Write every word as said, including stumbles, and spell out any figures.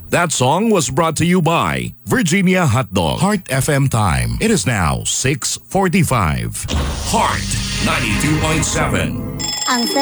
That song was brought to you by Virginia Hotdog. Heart F M time. It is now six forty-five. Heart ninety-two point seven. Ang sarap